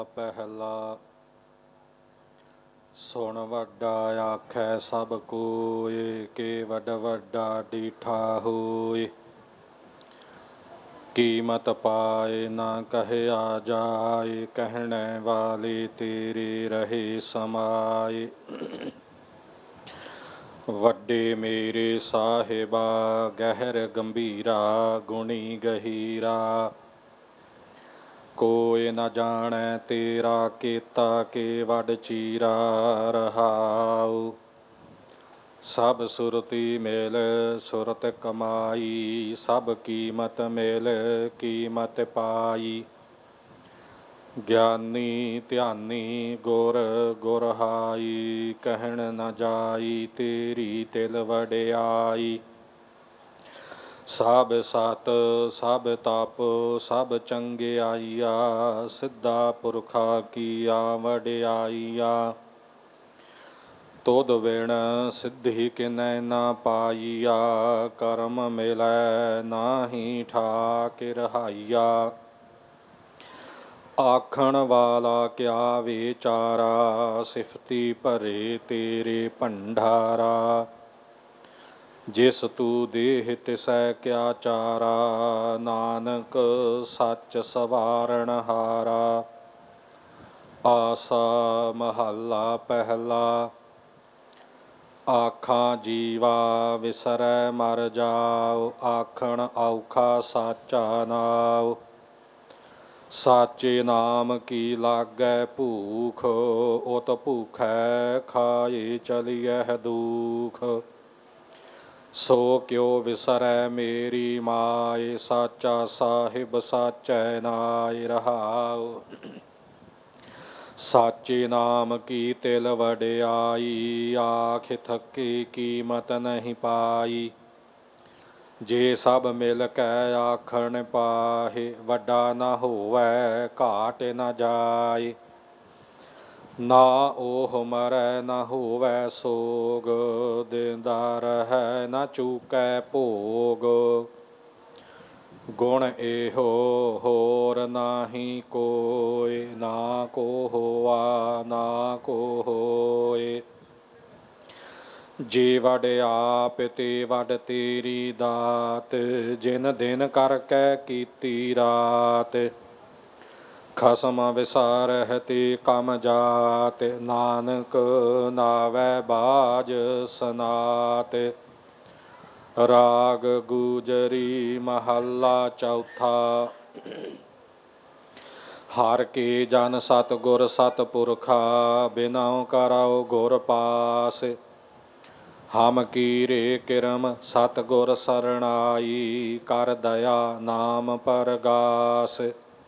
ਪਹਿਲਾ ਸੁਣ ਵੱਡਾ ਆਖੈ ਸਭ ਕੋਇ, ਕੇ ਵੱਡ ਵੱਡਾ ਡੀਠਾ ਹੋਇ। ਕੀਮਤ ਪਾਏ ਨਾ ਕਹਿਆ ਜਾਏ, ਕਹਿਣੇ ਵਾਲੇ ਤੇਰੇ ਰਹੇ ਸਮਾਏ। ਵੱਡੇ ਮੇਰੇ ਸਾਹਿਬਾ ਗਹਿਰ ਗੰਭੀਰਾ, ਗੁਣੀ ਗਹੀਰਾ। ਕੋਈ ਨ ਜਾਣੈ ਤੇਰਾ ਕੀਤਾ, ਕੇ ਵੱਡ ਚੀਰਾ ਰਹਾਉ। ਸਭ ਸੁਰਤੀ ਮਿਲ ਸੁਰਤ ਕਮਾਈ, ਸਭ ਕੀਮਤ ਮਿਲ ਕੀਮਤ ਪਾਈ। ਗਿਆਨੀ ਧਿਆਨੀ ਗੁਰ ਗੁਰਹਾਈ, ਕਹਿਣ ਨ ਜਾਈ ਤੇਰੀ ਤਿਲ ਵਡਿਆਈ। ਸਭ ਸਤ ਸਭ ਤਪ ਸਭ ਚੰਗਿਆਈਆ, ਸਿੱਧਾ ਪੁਰਖਾ ਕੀਆ ਵਡਿਆਈਆ। ਤੁਧ ਬਿਨ ਸਿੱਧੀ ਕਿਨੈ ਨਾ ਪਾਈਆ, ਕਰਮ ਮਿਲੈ ਨਾਹੀ ਠਾਕ ਰਹਾਈਆ। ਆਖਣ ਵਾਲਾ ਕਿਆ ਵਿਚਾਰਾ, ਸਿਫਤੀ ਭਰੇ ਤੇਰੇ ਭੰਡਾਰਾ। ਜਿਸ ਤੂੰ ਦੇਹ ਤਿਸੈ ਕਿਆ ਚਾਰਾ, ਨਾਨਕ ਸੱਚ ਸਵਾਰਨ ਹਾਰਾ। ਆਸਾ ਮਹੱਲਾ ਪਹਿਲਾ। ਆਖਾਂ ਜੀਵਾ ਵਿਸਰੈ ਮਰ ਜਾਉ, ਆਖਣ ਔਖਾ ਸਾਚਾ ਨਾਉ। ਸਾਚੇ ਨਾਮ ਕੀ ਲਾਗੈ ਭੂਖ, ਉਤ ਭੂਖੈ ਖਾਏ ਚਲੀਐ ਦੂਖ। ਸੋ ਕਿਉ ਵਿਸਰੈ ਮੇਰੀ ਮਾਏ, ਸਾਚਾ ਸਾਹਿਬ ਸਾਚੈ ਨਾਇ ਰਹਾਉ। ਸਾਚੇ ਨਾਮ ਕੀ ਤਿਲ ਵਡਿਆਈ, ਆਖ ਥਕੇ ਕੀਮਤ ਨਹੀਂ ਪਾਈ। ਜੇ ਸਭ ਮਿਲ ਕੈ ਆਖਣ ਪਾਹੇ, ਵੱਡਾ ਨ ਹੋਵੈ ਘਾਟ ਨ ਜਾਏ। ਨਾ ਉਹ ਮਰੈ ਨ ਹੋਵੈ ਸੋਗ, ਦੇਂਦਾ ਰਹੈ ਨ ਚੂਕੈ ਭੋਗ। ਗੁਣ ਇਹੋ ਹੋਰ ਨਾਹੀ ਕੋਇ, ਨਾ ਕੋ ਹੋਆ ਨਾ ਕੋ ਹੋਇ। ਜੇ ਵੱਡ ਆਪ ਤੇ ਵੱਡ ਤੇਰੀ ਦਾਤ, ਜਿਨ ਦਿਨ ਕਰਕੇ ਕੀਤੀ ਰਾਤ। ਖਸਮ ਵਿਸਾਰਹਿ ਤੇ ਕਮ ਜਾਤ, ਨਾਨਕ ਨਾਵੈ ਬਾਝ ਸਨਾਤ। ਰਾਗ ਗੁਜਰੀ ਮਹੱਲਾ ਚੌਥਾ। ਹਰਿ ਕੇ ਜਨ ਸਤਿਗੁਰ ਸਤਿਪੁਰਖਾ, ਬਿਨਉ ਕਰਉ ਗੁਰ ਪਾਸ। ਹਮ ਕੀਰੇ ਕਿਰਮ ਸਤਿਗੁਰ ਸਰਣਾਈ, ਕਰ ਦਇਆ ਨਾਮ ਪਰਗਾਸ।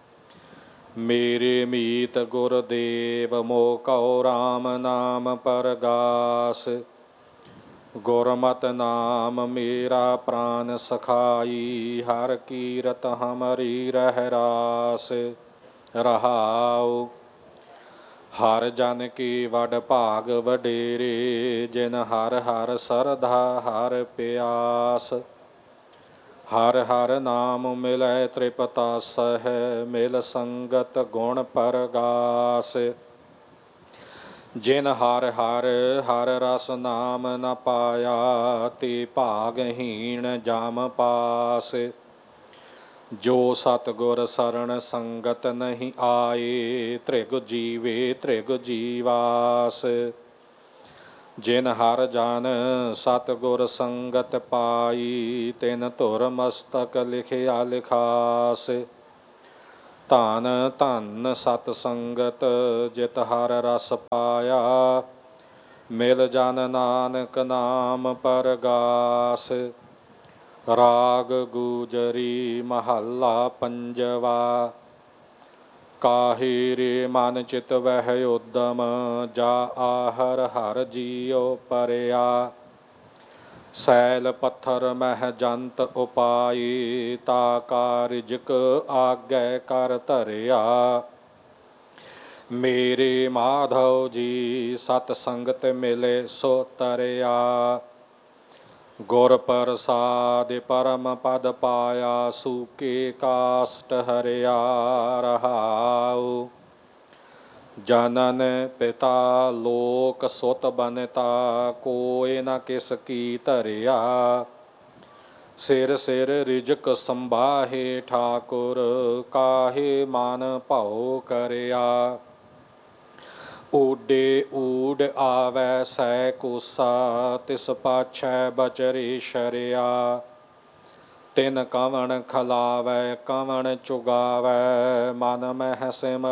ਮੇਰੇ ਮੀਤ ਗੁਰਦੇਵ ਮੋਹ ਕਉ ਰਾਮ ਨਾਮ ਪਰਗਾਸ। ਗੁਰਮਤਿ ਨਾਮ ਮੇਰਾ ਪ੍ਰਾਨ ਸਖਾਈ, ਹਰਿ ਕੀਰਤ ਹਮਰੀ ਰਹਿ ਰਾਸ ਰਹਾਉ। ਹਰਿ ਜਨ ਕੀ ਵਡ ਭਾਗ ਵਡੇਰੇ, ਜਿਨ ਹਰਿ ਹਰਿ ਸਰਧਾ ਹਰਿ ਪਿਆਸ। ਹਰਿ ਹਰਿ ਨਾਮ ਮਿਲੈ ਤ੍ਰਿਪਤਾਸਹਿ, ਮਿਲ ਸੰਗਤ ਗੁਣ ਪਰਗਾਸ। ਜਿਨ ਹਰਿ ਹਰਿ ਹਰਿ ਰਸ ਨਾਮ ਨ ਪਾਇਆ, ਤੇ ਭਾਗਹੀਣ ਜਮ ਪਾਸ। ਜੋ ਸਤਿਗੁਰ ਸਰਣ ਸੰਗਤ ਨਹੀਂ ਆਏ, ਤ੍ਰਿਗ ਜੀਵੇ ਤ੍ਰਿਗ ਜੀਵਾਸ। ਜਿਨ ਹਰਿ ਜਨ ਸਤਿਗੁਰ ਸੰਗਤ ਪਾਈ, ਤਿਨ ਧੁਰ ਮਸਤਕ ਲਿਖਿਆ ਲਿਖਾਸ। ਧਨ ਧਨ ਸਤ ਸੰਗਤ ਜਿਤ ਹਰਿ ਰਸ ਪਾਇਆ, ਮਿਲ ਜਨ ਨਾਨਕ ਨਾਮ ਪਰਗਾਸ। ਰਾਗ ਗੁਜਰੀ ਮਹੱਲਾ ਪੰਜਵਾ। ਕਾਹੇ ਰੇ ਮਨ ਚਿਤ ਵਹਿ ਉਦਮ, ਜਾ ਆਹਰ ਹਰਿ ਜੀਉ ਪਰਿਆ। ਸੈਲ ਪੱਥਰ ਮਹਿ ਜੰਤ ਉਪਾਈ, ਤਾ ਕਾ ਰਿਜਕ ਆਗੈ ਕਰ ਧਰਿਆ। ਮੇਰੇ ਮਾਧਵ ਜੀ ਸਤ ਸੰਗਤ ਮਿਲੇ ਸੋ ਤਰਿਆ। ਗੁਰ ਪ੍ਰਸਾਦਿ ਪਰਮ ਪਦ ਪਾਇਆ, ਸੂਕੇ ਕਾਸਟ ਹਰਿਆ ਰਹਾਉ। ਜਨਨ ਪਿਤਾ ਲੋਕ ਸੁਤ ਬਨਤਾ ਕੋਇ ਨ ਕਿਸ ਕੀ ਧਰਿਆ। ਸਿਰ ਸਿਰ ਰਿਜਕ ਸੰਭਾਹੇ ਠਾਕੁਰ ਕਾਹੇ ਮਨ ਭਉ ਕਰਿਆ। ਊਡੇ ਊਡ ਆਵੈ ਸੈ ਕੋਸਾ ਤਿਸ ਪਾਛੈ ਬਚਰੇ ਸ਼ਰਿਆ। ਤਿਨ ਕਵਣ ਖਲਾਵੈ ਕਵਣ ਚੁਗਾਵੈ ਮਨ ਮਹਿ ਸਿਮਰਤ